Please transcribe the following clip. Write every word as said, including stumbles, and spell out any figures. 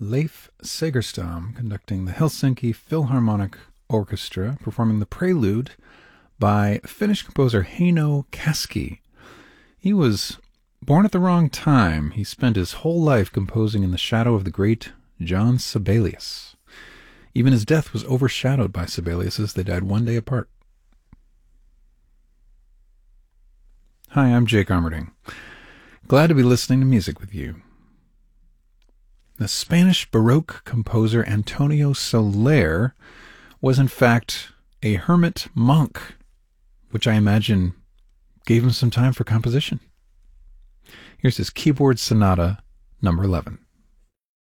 Leif Segerstam conducting the Helsinki Philharmonic Orchestra, performing the prelude by Finnish composer Heino Kaski. He was born at the wrong time. He spent his whole life composing in the shadow of the great John Sibelius. Even his death was overshadowed by Sibelius's. They died one day apart. Hi, I'm Jake Armerding. Glad to be listening to music with you. The Spanish Baroque composer Antonio Soler was in fact a hermit monk, which I imagine gave him some time for composition. Here's his keyboard sonata number eleven.